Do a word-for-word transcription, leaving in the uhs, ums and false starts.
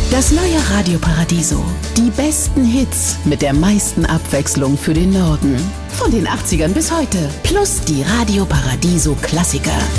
Das neue Radio Paradiso. Die besten Hits mit der meisten Abwechslung für den Norden. Von den achtzigern bis heute. Plus die Radio Paradiso Klassiker.